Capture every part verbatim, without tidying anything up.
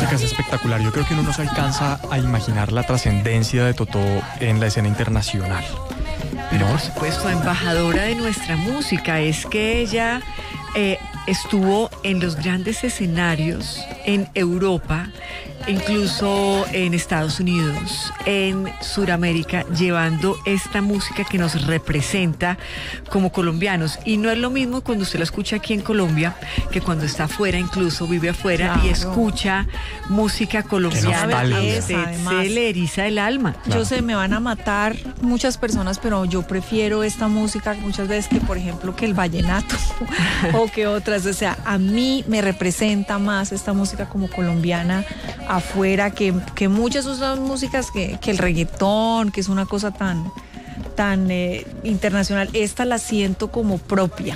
música es espectacular. Yo creo que uno no se alcanza a imaginar la trascendencia de Totó en la escena internacional. Pero ¿no? por supuesto, embajadora de nuestra música, es que ella eh, estuvo en los grandes escenarios en Europa, incluso en Estados Unidos, en Sudamérica, llevando esta música que nos representa como colombianos. Y no es lo mismo cuando usted la escucha aquí en Colombia que cuando está afuera, incluso vive afuera, claro, y escucha música colombiana. Esa, Se, además, se le eriza el alma. Yo sé, me van a matar muchas personas, pero yo prefiero esta música muchas veces que, por ejemplo, que el vallenato o que otras. O sea, a mí me representa más esta música como colombiana afuera que, que muchas otras músicas que, que el reggaetón, que es una cosa tan, tan eh, internacional. Esta la siento como propia.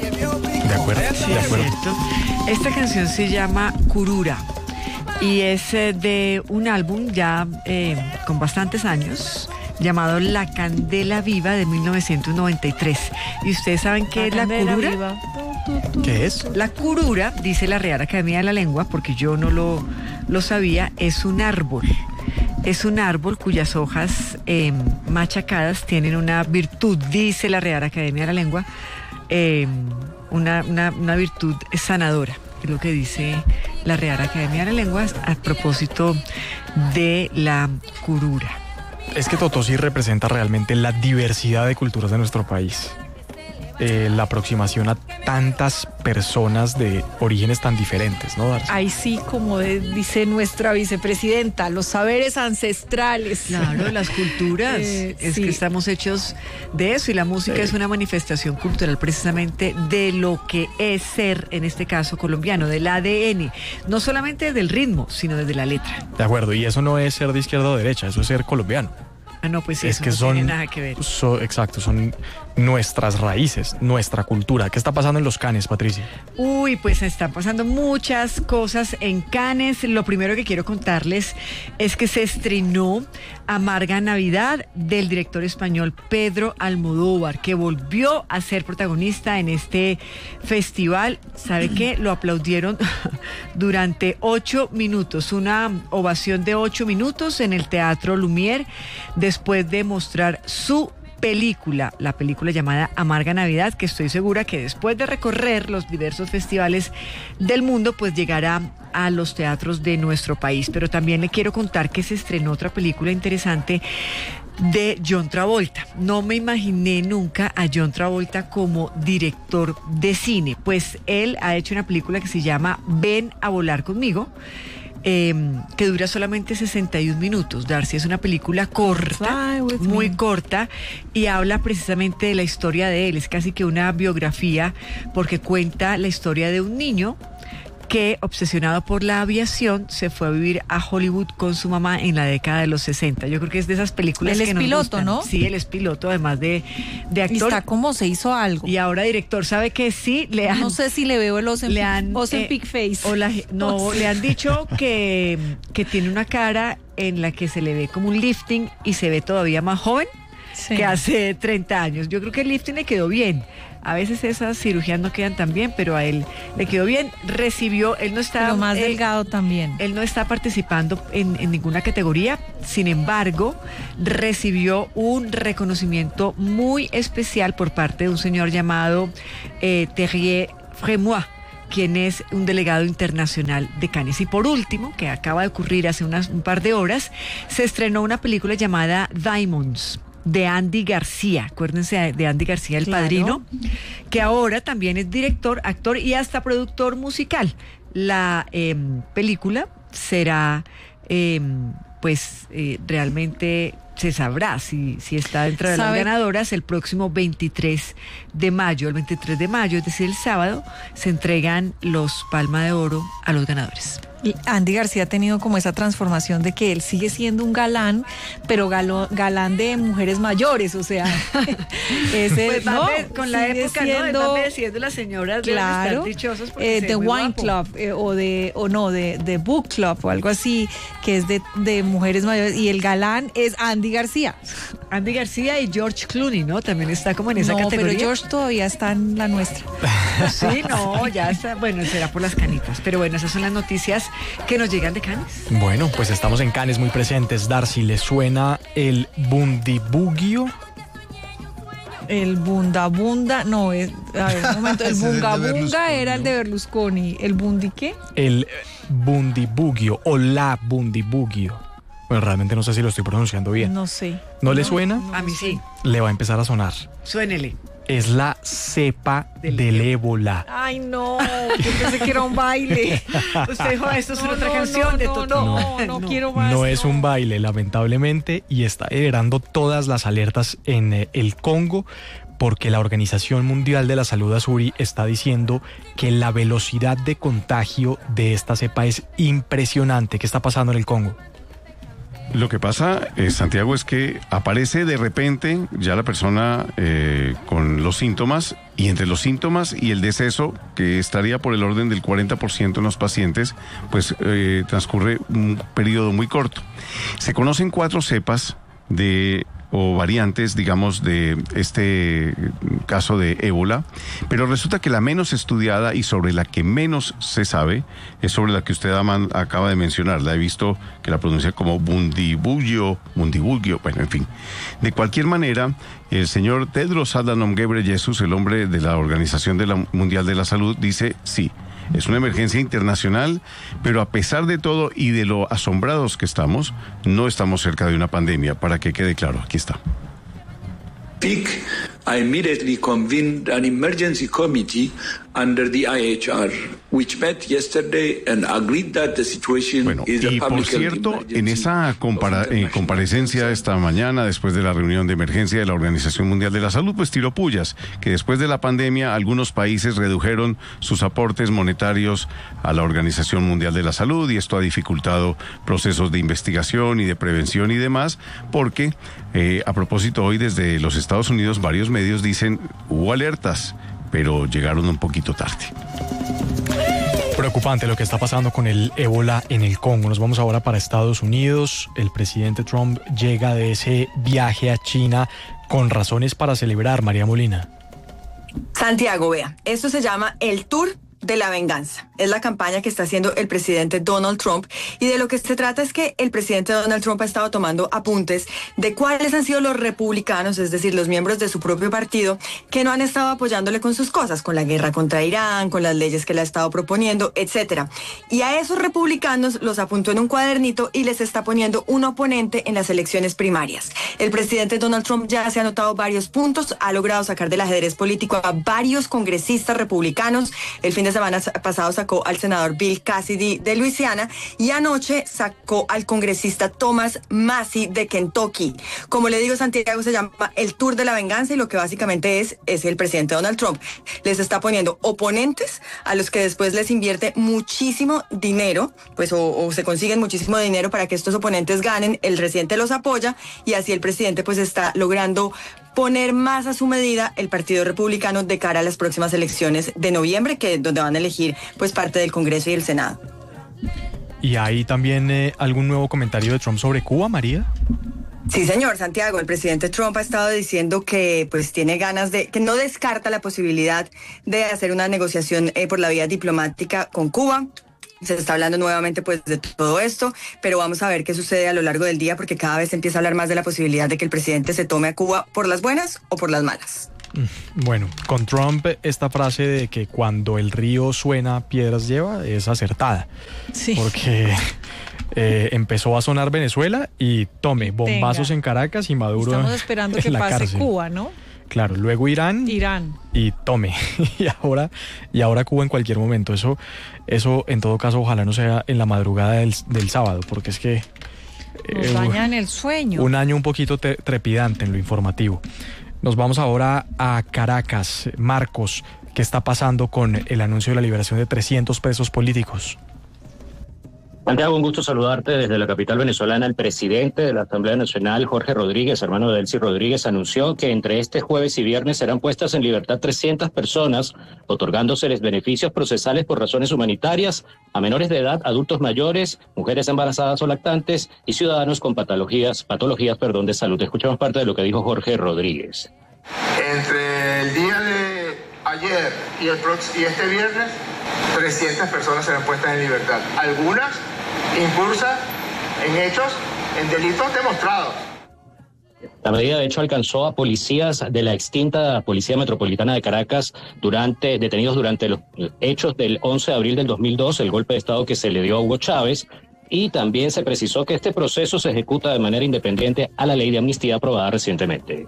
De acuerdo, Sí, de es acuerdo. cierto. Esta canción se llama Curura y es eh, de un álbum ya eh, con bastantes años llamado La Candela Viva de mil novecientos noventa y tres. ¿Y ustedes saben qué es la Candela curura? viva. Tu, tu, tu. ¿Qué es? La curura, dice la Real Academia de la Lengua, porque yo no lo, lo sabía, es un árbol. Es un árbol cuyas hojas eh, machacadas tienen una virtud, dice la Real Academia de la Lengua, eh, una, una, una virtud sanadora, es lo que dice la Real Academia de la Lengua a propósito de la curura. Es que Totó sí representa realmente la diversidad de culturas de nuestro país. Eh, la aproximación a tantas personas de orígenes tan diferentes, ¿no, Darcy? Ahí sí, como de- dice nuestra vicepresidenta, los saberes ancestrales. Claro, las culturas, Eh, es sí. que estamos hechos de eso y la música Sí. es una manifestación cultural precisamente de lo que es ser, en este caso colombiano, del A D N, no solamente del ritmo, sino desde la letra. De acuerdo, y eso no es ser de izquierda o derecha, eso es ser colombiano. Ah, no, pues sí, Es eso que no son, tiene nada que ver. so- exacto, son nuestras raíces, nuestra cultura. ¿Qué está pasando en los Cannes, Patricia? Uy, pues están pasando muchas cosas en Cannes. Lo primero que quiero contarles es que se estrenó Amarga Navidad del director español Pedro Almodóvar, que volvió a ser protagonista en este festival. ¿Sabe qué? Lo aplaudieron durante ocho minutos, una ovación de ocho minutos en el Teatro Lumière, después de mostrar su película, la película llamada Amarga Navidad, que estoy segura que después de recorrer los diversos festivales del mundo, pues llegará a los teatros de nuestro país. Pero también le quiero contar que se estrenó otra película interesante de John Travolta. No me imaginé nunca a John Travolta como director de cine, pues él ha hecho una película que se llama Ven a volar conmigo, Eh, que dura solamente sesenta y un minutos. Darcy, es una película corta, Fly with muy me. corta, y habla precisamente de la historia de él. Es casi que una biografía, porque cuenta la historia de un niño que, obsesionado por la aviación, se fue a vivir a Hollywood con su mamá en la década de los sesenta. Yo creo que es de esas películas Él que es nos piloto, gustan. ¿no? Sí, él es piloto, además de, de Y actor. está como se hizo algo. Y ahora director. ¿Sabe que sí? Le han, No sé si le veo el Ozempic, le han, Ozempic eh, face. o la- no, No sé. le han dicho que, que tiene una cara en la que se le ve como un lifting y se ve todavía más joven Sí. que hace treinta años. Yo creo que el lifting le quedó bien. A veces esas cirugías no quedan tan bien, pero a él le quedó bien. Recibió, él no está... Pero más él- delgado también. Él no está participando en, en ninguna categoría, sin embargo, recibió un reconocimiento muy especial por parte de un señor llamado eh, Thierry Frémois, quien es un delegado internacional de Cannes. Y por último, que acaba de ocurrir hace unas, un par de horas, se estrenó una película llamada Diamonds, de Andy García. Acuérdense de- de Andy García, el Claro. padrino, que ahora también es director, actor y hasta productor musical. La eh, película será, eh, pues, eh, realmente se sabrá si, si está dentro de las ¿Sabe? ganadoras el próximo veintitrés de mayo. El veintitrés de mayo, es decir, el sábado, se entregan los Palma de Oro a los ganadores. Y Andy García ha tenido como esa transformación de que él sigue siendo un galán, pero galo- galán de mujeres mayores, o sea, ese, Pues va no, de- con la sigue época, ¿no? Él siendo- va envejeciendo, las señoras deben Claro, estar dichosas porque eh, se de ve muy Wine guapo. Club eh, o de o no de, de Book Club o algo así, que es de, de mujeres mayores, y el galán es Andy García. Andy García y George Clooney, ¿no? También está como en esa no, categoría. pero George todavía está en la nuestra. Sí, no, ya está. Bueno, será por las canitas. Pero bueno, esas son las noticias que nos llegan de Cannes. Bueno, pues estamos en Cannes muy presentes. Darcy, ¿le suena el bundibugio? El bunda bunda, no, es, a ver, un momento, el bunga bunga era el de Berlusconi. ¿El bundi qué? El bundibugio o la bundibugio. Bueno, realmente no sé si lo estoy pronunciando bien. No sé. ¿No, no le suena? No, A mí sí. Le va a empezar a sonar. Suénele. Es la cepa del, Del ébola. Ay, no, yo pensé que era un baile. Usted dijo, esto es No, otra no, canción no, de no, Totó. No, no, no quiero más. No es un baile, lamentablemente, y está generando todas las alertas en eh, el Congo, porque la Organización Mundial de la Salud, Azuri, está diciendo que la velocidad de contagio de esta cepa es impresionante. ¿Qué está pasando en el Congo? Lo que pasa, eh, Santiago, es que aparece de repente ya la persona eh, con los síntomas, y entre los síntomas y el deceso, que estaría por el orden del cuarenta por ciento en los pacientes, pues eh, transcurre un periodo muy corto. Se conocen cuatro cepas de o variantes, digamos, de este caso de ébola, pero resulta que la menos estudiada y sobre la que menos se sabe es sobre la que usted acaba de mencionar. La he visto que la pronuncia como bundibugio, bundibugio, bueno, en fin. De cualquier manera, el señor Tedros Adhanom Ghebreyesus, el hombre de la Organización de la Mundial de la Salud, dice sí. Es una emergencia internacional, pero a pesar de todo y de lo asombrados que estamos, no estamos cerca de una pandemia, para que quede claro. Aquí está. Peak, I immediately convened an emergency committee under the I H R, which met yesterday and agreed that the situation bueno, is a y por public cierto, emergency. en esa compara eh, comparecencia esta mañana, después de la reunión de emergencia de la Organización Mundial de la Salud, pues tiró pullas, que después de la pandemia algunos países redujeron sus aportes monetarios a la Organización Mundial de la Salud, y esto ha dificultado procesos de investigación y de prevención y demás, porque eh, a propósito, hoy desde los Estados Unidos varios medios dicen hubo alertas, pero llegaron un poquito tarde. Preocupante lo que está pasando con el ébola en el Congo. Nos vamos ahora para Estados Unidos. El presidente Trump llega de ese viaje a China con razones para celebrar, María Molina. Santiago, vea, esto se llama el Tour de la Venganza. Es la campaña que está haciendo el presidente Donald Trump, y de lo que se trata es que el presidente Donald Trump ha estado tomando apuntes de cuáles han sido los republicanos, es decir, los miembros de su propio partido, que no han estado apoyándole con sus cosas, con la guerra contra Irán, con las leyes que le ha estado proponiendo, etcétera. Y a esos republicanos los apuntó en un cuadernito y les está poniendo un oponente en las elecciones primarias. El presidente Donald Trump ya se ha anotado varios puntos, ha logrado sacar del ajedrez político a varios congresistas republicanos. El fin de semana pasado sacó al senador Bill Cassidy de Luisiana, y anoche sacó al congresista Thomas Massie de Kentucky. Como le digo, Santiago, se llama el Tour de la Venganza, y lo que básicamente es, es el presidente Donald Trump les está poniendo oponentes a los que después les invierte muchísimo dinero, pues o, o se consiguen muchísimo dinero para que estos oponentes ganen. El presidente los apoya, y así el presidente pues está logrando poner más a su medida el Partido Republicano de cara a las próximas elecciones de noviembre, que donde van a elegir pues parte del Congreso y el Senado. ¿Y hay también eh, algún nuevo comentario de Trump sobre Cuba, María? Sí, señor, Santiago, el presidente Trump ha estado diciendo que pues tiene ganas de, que no descarta la posibilidad de hacer una negociación eh, por la vía diplomática con Cuba. Se está hablando nuevamente pues de todo esto, pero vamos a ver qué sucede a lo largo del día, porque cada vez se empieza a hablar más de la posibilidad de que el presidente se tome a Cuba por las buenas o por las malas. Bueno, con Trump esta frase de que cuando el río suena, piedras lleva, es acertada. Sí. Porque eh, empezó a sonar Venezuela y tome, bombazos Tenga. en Caracas y Maduro Estamos esperando en que la pase cárcel. Cuba, ¿no? Claro, luego Irán. Irán. Y tome. y ahora y ahora Cuba en cualquier momento. Eso, eso en todo caso, ojalá no sea en la madrugada del, del sábado, porque es que Nos eh, dañan el sueño. un año un poquito te- trepidante en lo informativo. Nos vamos ahora a Caracas. Marcos, ¿qué está pasando con el anuncio de la liberación de trescientos presos políticos? Santiago, un gusto saludarte desde la capital venezolana. El presidente de la Asamblea Nacional, Jorge Rodríguez, hermano de Delcy Rodríguez, anunció que entre este jueves y viernes serán puestas en libertad trescientas personas, otorgándoseles beneficios procesales por razones humanitarias a menores de edad, adultos mayores, mujeres embarazadas o lactantes y ciudadanos con patologías, patologías perdón, de salud. Escuchamos parte de lo que dijo Jorge Rodríguez. Entre el día de ayer y, el prox- y este viernes, trescientas personas serán puestas en libertad. Algunas impulsas en hechos, en delitos demostrados. La medida, de hecho, alcanzó a policías de la extinta Policía Metropolitana de Caracas durante detenidos durante los hechos del once de abril del dos mil dos, el golpe de Estado que se le dio a Hugo Chávez, y también se precisó que este proceso se ejecuta de manera independiente a la ley de amnistía aprobada recientemente.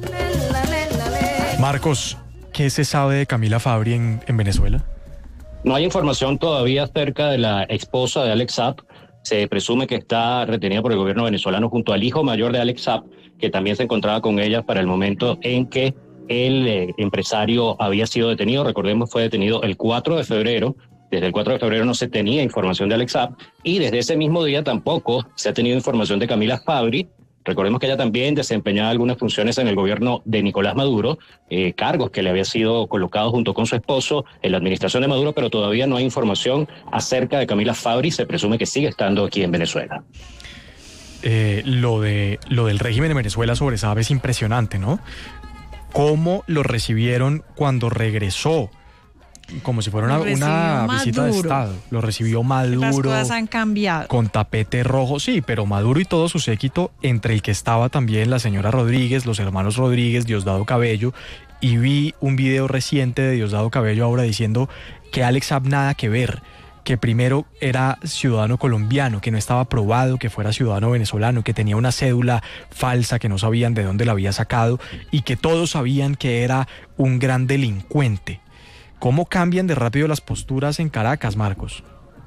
Marcos, ¿qué se sabe de Camila Fabri en, en Venezuela? No hay información todavía acerca de la esposa de Alex Saab. Se presume que está retenida por el gobierno venezolano junto al hijo mayor de Alex Saab, que también se encontraba con ella para el momento en que el eh, empresario había sido detenido. Recordemos, fue detenido el cuatro de febrero. Desde el cuatro de febrero no se tenía información de Alex Saab y desde ese mismo día tampoco se ha tenido información de Camila Fabri. Recordemos que ella también desempeñaba algunas funciones en el gobierno de Nicolás Maduro, eh, cargos que le había sido colocados junto con su esposo en la administración de Maduro, pero todavía no hay información acerca de Camila Fabri. Se presume que sigue estando aquí en Venezuela. Eh, lo, de, lo del régimen de Venezuela sobre Saab es impresionante, ¿no? ¿Cómo lo recibieron cuando regresó? Como si fuera una, una visita de Estado. Lo recibió Maduro. Las cosas han cambiado. Con tapete rojo, sí, pero Maduro y todo su séquito, entre el que estaba también la señora Rodríguez, los hermanos Rodríguez, Diosdado Cabello, y vi un video reciente de Diosdado Cabello ahora diciendo que Alex Saab nada que ver, que primero era ciudadano colombiano, que no estaba probado que fuera ciudadano venezolano, que tenía una cédula falsa, que no sabían de dónde la había sacado, y que todos sabían que era un gran delincuente. ¿Cómo cambian de rápido las posturas en Caracas, Marcos?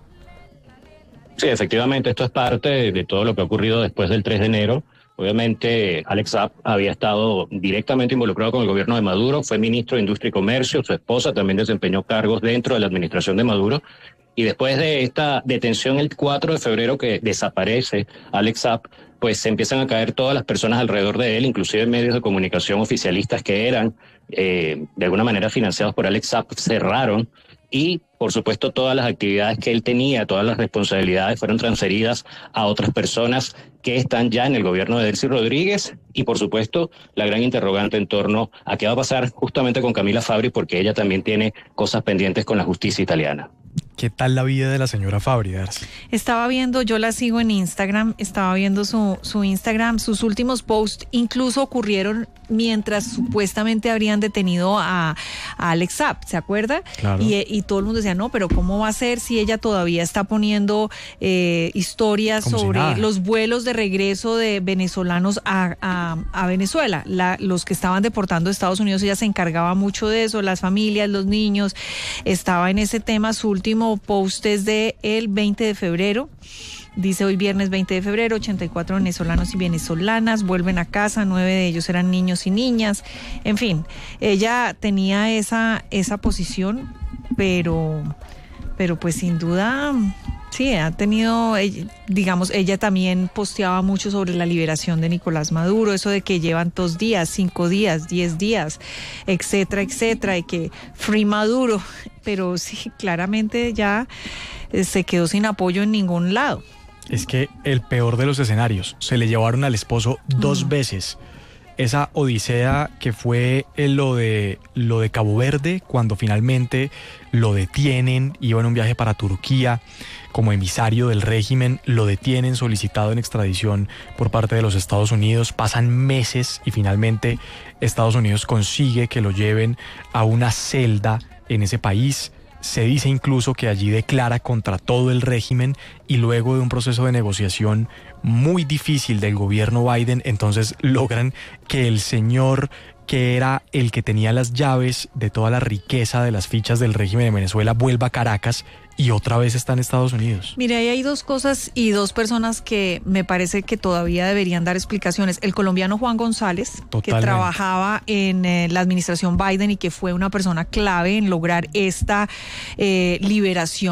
Sí, efectivamente, esto es parte de, de todo lo que ha ocurrido después del tres de enero. Obviamente, Alex Saab había estado directamente involucrado con el gobierno de Maduro, fue ministro de Industria y Comercio, su esposa también desempeñó cargos dentro de la administración de Maduro. Y después de esta detención el cuatro de febrero que desaparece Alex Saab, pues se empiezan a caer todas las personas alrededor de él, inclusive medios de comunicación oficialistas que eran eh, de alguna manera financiados por Alex Saab, cerraron y por supuesto todas las actividades que él tenía, todas las responsabilidades fueron transferidas a otras personas que están ya en el gobierno de Delcy Rodríguez y por supuesto la gran interrogante en torno a qué va a pasar justamente con Camila Fabri porque ella también tiene cosas pendientes con la justicia italiana. ¿Qué tal la vida de la señora Fabri, Darcy? Estaba viendo, yo la sigo en Instagram, estaba viendo su, su Instagram, sus últimos posts incluso ocurrieron mientras supuestamente habrían detenido a, a Alex Saab, ¿se acuerda? Claro. Y, y todo el mundo decía, no, pero ¿cómo va a ser si ella todavía está poniendo eh, historias Como sobre si los vuelos de regreso de venezolanos a, a, a Venezuela? La, los que estaban deportando a Estados Unidos, ella se encargaba mucho de eso, las familias, los niños, estaba en ese tema. Su último post es de el veinte de febrero. Dice hoy viernes veinte de febrero, ochenta y cuatro venezolanos y venezolanas vuelven a casa, nueve de ellos eran niños y niñas. En fin, ella tenía esa, esa posición, pero, pero pues sin duda, sí, ha tenido, digamos, ella también posteaba mucho sobre la liberación de Nicolás Maduro, eso de que llevan dos días, cinco días, diez días, etcétera, etcétera, y que free Maduro, pero sí, claramente ya se quedó sin apoyo en ningún lado. Es que el peor de los escenarios, se le llevaron al esposo dos mm. veces. Esa odisea que fue lo de, lo de Cabo Verde, cuando finalmente lo detienen, iba en un viaje para Turquía como emisario del régimen, lo detienen solicitado en extradición por parte de los Estados Unidos, pasan meses y finalmente Estados Unidos consigue que lo lleven a una celda en ese país. Se dice incluso que allí declara contra todo el régimen y luego de un proceso de negociación muy difícil del gobierno Biden, entonces logran que el señor que era el que tenía las llaves de toda la riqueza de las fichas del régimen de Venezuela vuelva a Caracas y otra vez está en Estados Unidos. Mire, ahí hay dos cosas y dos personas que me parece que todavía deberían dar explicaciones. El colombiano Juan González, Totalmente. que trabajaba en eh, la administración Biden y que fue una persona clave en lograr esta eh, liberación.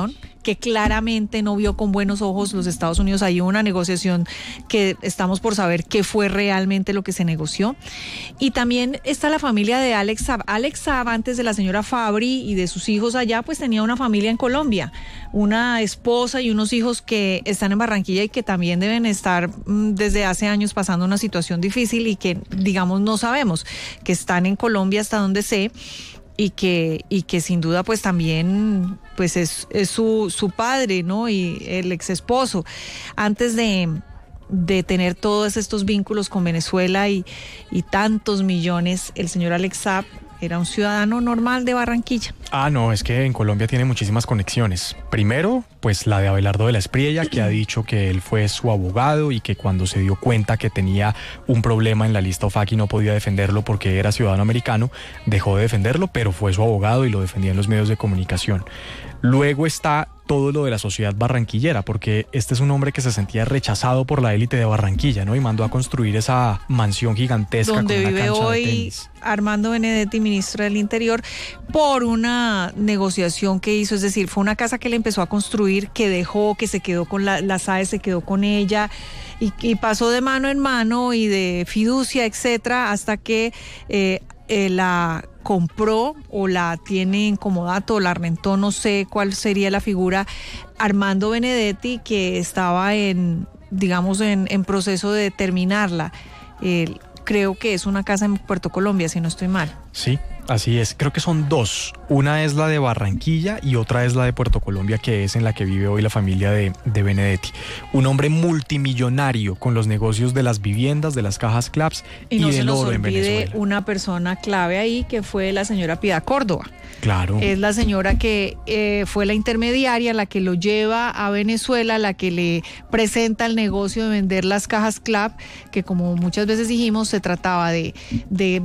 que claramente no vio con buenos ojos los Estados Unidos. Hay una negociación que estamos por saber qué fue realmente lo que se negoció. Y también está la familia de Alex Saab. Alex Saab, antes de la señora Fabri y de sus hijos allá, pues tenía una familia en Colombia, una esposa y unos hijos que están en Barranquilla y que también deben estar mmm, desde hace años pasando una situación difícil y que, digamos, no sabemos, que están en Colombia hasta donde sé. Y que, y que sin duda pues también pues es, es su, su padre, ¿no? Y el ex esposo. Antes de, de tener todos estos vínculos con Venezuela y, y tantos millones, el señor Alex Saab era un ciudadano normal de Barranquilla. Ah, no, es que en Colombia tiene muchísimas conexiones. Primero, pues la de Abelardo de la Espriella, que ha dicho que él fue su abogado y que cuando se dio cuenta que tenía un problema en la lista O F A C y no podía defenderlo porque era ciudadano americano, dejó de defenderlo, pero fue su abogado y lo defendía en los medios de comunicación. Luego está todo lo de la sociedad barranquillera, porque este es un hombre que se sentía rechazado por la élite de Barranquilla, ¿no? Y mandó a construir esa mansión gigantesca donde con una vive cancha hoy de tenis. Armando Benedetti, ministro del Interior, por una negociación que hizo, es decir, fue una casa que él empezó a construir, que dejó, que se quedó con la, la S A E, se quedó con ella, y, y pasó de mano en mano y de fiducia, etcétera, hasta que eh, eh, la compró o la tiene en comodato o la rentó, no sé cuál sería la figura, Armando Benedetti, que estaba en, digamos, en, en proceso de terminarla. Eh, creo que es una casa en Puerto Colombia, si no estoy mal. Sí, así es. Creo que son dos. Una es la de Barranquilla y otra es la de Puerto Colombia, que es en la que vive hoy la familia de, de Benedetti. Un hombre multimillonario con los negocios de las viviendas, de las cajas CLAPS y, y no del oro en Venezuela. Y no se nos olvide una persona clave ahí, que fue la señora Piedad Córdoba. Claro. Es la señora que eh, fue la intermediaria, la que lo lleva a Venezuela, la que le presenta el negocio de vender las cajas CLAP, que como muchas veces dijimos, se trataba de, de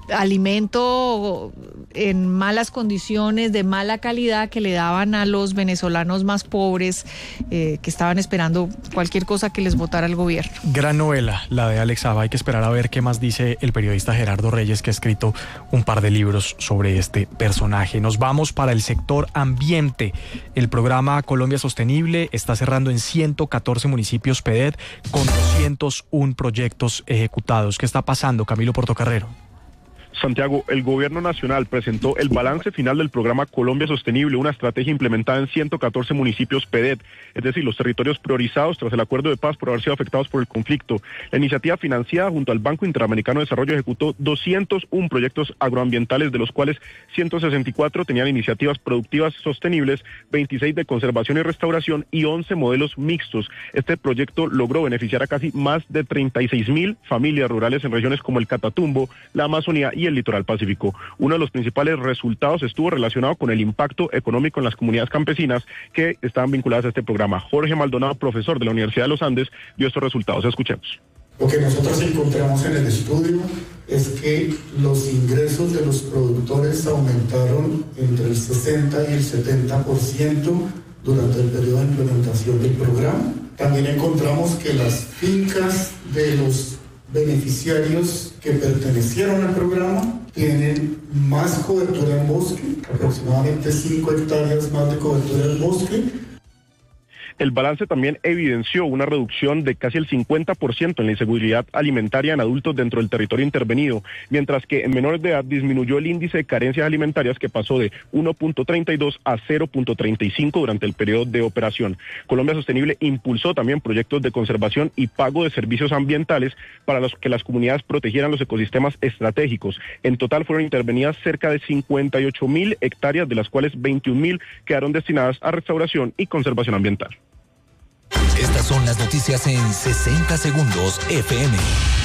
alimento en malas condiciones, de mala calidad, que le daban a los venezolanos más pobres, eh, que estaban esperando cualquier cosa que les votara el gobierno. Gran novela, la de Alex Saab. Hay que esperar a ver qué más dice el periodista Gerardo Reyes, que ha escrito un par de libros sobre este personaje. Nos vamos para el sector ambiente. El programa Colombia Sostenible está cerrando en ciento catorce municipios P D E T con doscientos uno proyectos ejecutados. ¿Qué está pasando, Camilo Portocarrero? Santiago, el gobierno nacional presentó el balance final del programa Colombia Sostenible, una estrategia implementada en ciento catorce municipios P D E T, es decir, los territorios priorizados tras el acuerdo de paz por haber sido afectados por el conflicto. La iniciativa, financiada junto al Banco Interamericano de Desarrollo, ejecutó doscientos uno proyectos agroambientales, de los cuales ciento sesenta y cuatro tenían iniciativas productivas sostenibles, veintiséis de conservación y restauración y once modelos mixtos. Este proyecto logró beneficiar a casi más de treinta y seis mil familias rurales en regiones como el Catatumbo, la Amazonía y el litoral pacífico. Uno de los principales resultados estuvo relacionado con el impacto económico en las comunidades campesinas que estaban vinculadas a este programa. Jorge Maldonado, profesor de la Universidad de los Andes, dio estos resultados. Escuchemos. Lo que nosotros encontramos en el estudio es que los ingresos de los productores aumentaron entre el sesenta y el setenta por ciento durante el periodo de implementación del programa. También encontramos que las fincas de los beneficiarios que pertenecieron al programa tienen más cobertura en bosque, aproximadamente cinco hectáreas más de cobertura en bosque. El balance también evidenció una reducción de casi el cincuenta por ciento en la inseguridad alimentaria en adultos dentro del territorio intervenido, mientras que en menores de edad disminuyó el índice de carencias alimentarias, que pasó de uno punto treinta y dos a cero punto treinta y cinco durante el periodo de operación. Colombia Sostenible impulsó también proyectos de conservación y pago de servicios ambientales para los que las comunidades protegieran los ecosistemas estratégicos. En total fueron intervenidas cerca de cincuenta y ocho mil hectáreas, de las cuales veintiún mil quedaron destinadas a restauración y conservación ambiental. Estas son las noticias en sesenta segundos F M.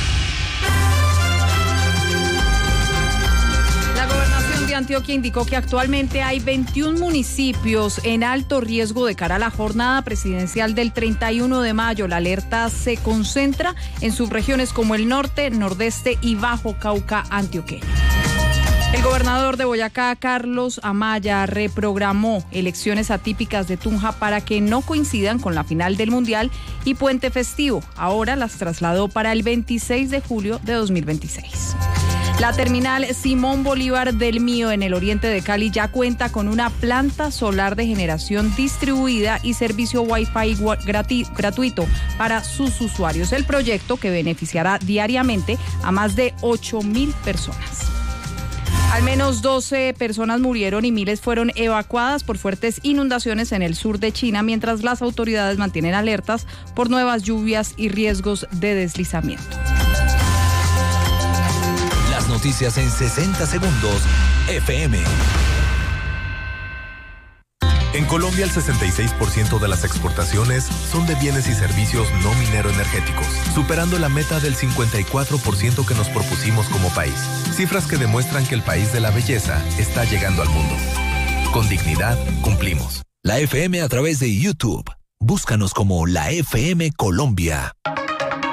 La gobernación de Antioquia indicó que actualmente hay veintiún municipios en alto riesgo de cara a la jornada presidencial del treinta y uno de mayo. La alerta se concentra en subregiones como el norte, nordeste y bajo Cauca antioqueño. El gobernador de Boyacá, Carlos Amaya, reprogramó elecciones atípicas de Tunja para que no coincidan con la final del Mundial y puente festivo. Ahora las trasladó para el veintiséis de julio de dos mil veintiséis. La terminal Simón Bolívar del Mío en el oriente de Cali ya cuenta con una planta solar de generación distribuida y servicio Wi-Fi grati- gratuito para sus usuarios. El proyecto, que beneficiará diariamente a más de ocho mil personas. Al menos doce personas murieron y miles fueron evacuadas por fuertes inundaciones en el sur de China, mientras las autoridades mantienen alertas por nuevas lluvias y riesgos de deslizamiento. Las noticias en sesenta segundos, F M. En Colombia, el sesenta y seis por ciento de las exportaciones son de bienes y servicios no minero-energéticos, superando la meta del cincuenta y cuatro por ciento que nos propusimos como país. Cifras que demuestran que el país de la belleza está llegando al mundo. Con dignidad, cumplimos. La F M a través de YouTube. Búscanos como la F M Colombia.